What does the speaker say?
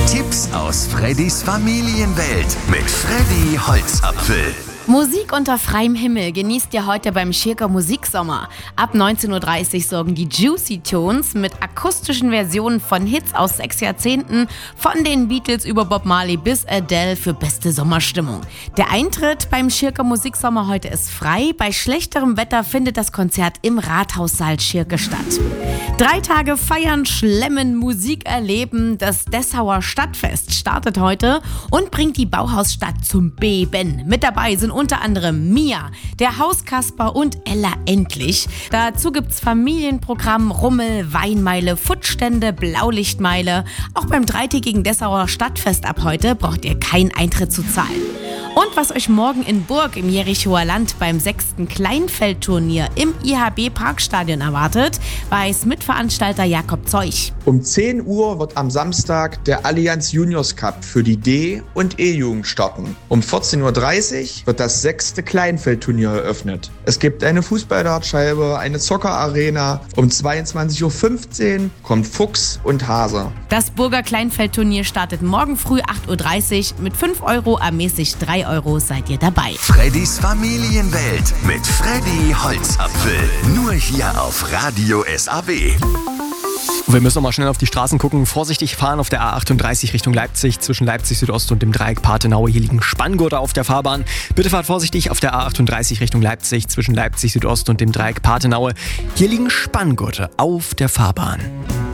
Tipps aus Freddys Familienwelt mit Freddy Holzapfel. Musik unter freiem Himmel genießt ihr heute beim Schirker Musiksommer. Ab 19.30 Uhr sorgen die Juicy Tones mit akustischen Versionen von Hits aus 6 Jahrzehnten, von den Beatles über Bob Marley bis Adele, für beste Sommerstimmung. Der Eintritt beim Schirker Musiksommer heute ist frei. Bei schlechterem Wetter findet das Konzert im Rathaussaal Schirke statt. 3 Tage feiern, schlemmen, Musik erleben. Das Dessauer Stadtfest startet heute und bringt die Bauhausstadt zum Beben. Mit dabei sind unter anderem Mia, der Hauskasper und Ella Endlich. Dazu gibt's Familienprogramm, Rummel, Weinmeile, Foodstände, Blaulichtmeile. Auch beim dreitägigen Dessauer Stadtfest ab heute braucht ihr keinen Eintritt zu zahlen. Und was euch morgen in Burg im Jerichoer Land beim 6. Kleinfeldturnier im IHB Parkstadion erwartet, weiß Mitveranstalter Jakob Zeuch. Um 10 Uhr wird am Samstag der Allianz Juniors Cup für die D- und E-Jugend starten. Um 14.30 Uhr wird das 6. Kleinfeldturnier eröffnet. Es gibt eine Fußballdartscheibe, eine Zockerarena. Um 22.15 Uhr kommt Fuchs und Hase. Das Burger Kleinfeldturnier startet morgen früh 8.30 Uhr. Mit 5 Euro ermäßigt 3 Euro seid ihr dabei. Freddys Familienwelt mit Freddy Holzapfel. Nur hier auf Radio SAW. Wir müssen noch mal schnell auf die Straßen gucken. Vorsichtig fahren auf der A38 Richtung Leipzig, zwischen Leipzig Südost und dem Dreieck Pathenaue. Hier liegen Spanngurte auf der Fahrbahn. Bitte fahrt vorsichtig auf der A38 Richtung Leipzig, zwischen Leipzig Südost und dem Dreieck Pathenaue. Hier liegen Spanngurte auf der Fahrbahn.